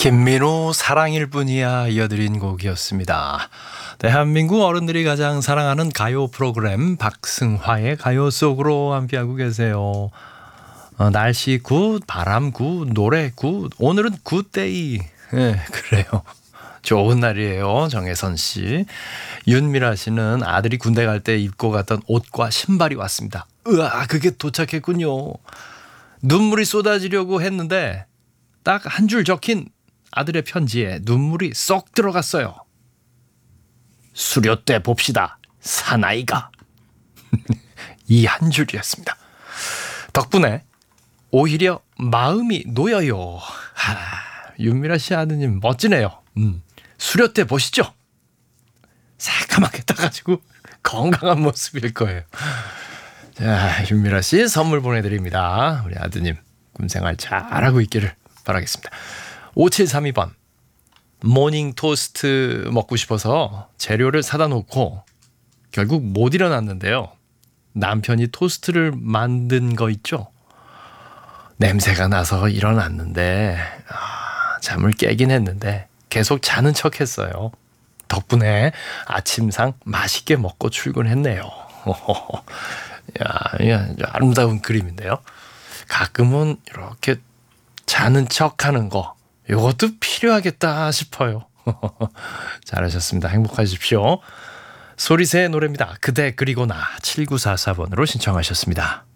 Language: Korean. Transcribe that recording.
김민호 사랑일 뿐이야 이어드린 곡이었습니다. 대한민국 어른들이 가장 사랑하는 가요 프로그램 박승화의 가요 속으로 함께하고 계세요. 날씨 굿, 바람 굿, 노래 굿. 오늘은 굿데이. 네, 그래요. 좋은 날이에요. 정혜선 씨. 윤미라 씨는 아들이 군대 갈 때 입고 갔던 옷과 신발이 왔습니다. 으아, 그게 도착했군요. 눈물이 쏟아지려고 했는데 딱 한 줄 적힌 아들의 편지에 눈물이 쏙 들어갔어요. 수료 때 봅시다. 사나이가. 이 한 줄이었습니다. 덕분에 오히려 마음이 놓여요. 윤미라 씨 아드님 멋지네요. 수료 때 보시죠. 새까맣게 따가지고 건강한 모습일 거예요. 자, 윤미라 씨 선물 보내드립니다. 우리 아드님 꿈생활 잘하고 있기를 바라겠습니다. 5732번. 모닝 토스트 먹고 싶어서 재료를 사다 놓고 결국 못 일어났는데요. 남편이 토스트를 만든 거 있죠? 냄새가 나서 일어났는데 잠을 깨긴 했는데 계속 자는 척 했어요. 덕분에 아침상 맛있게 먹고 출근했네요. 야, 아름다운 그림인데요. 가끔은 이렇게 자는 척하는 거 이것도 필요하겠다 싶어요. 잘하셨습니다. 행복하십시오. 소리새의 노래입니다. 그대 그리고 나 7944번으로 신청하셨습니다.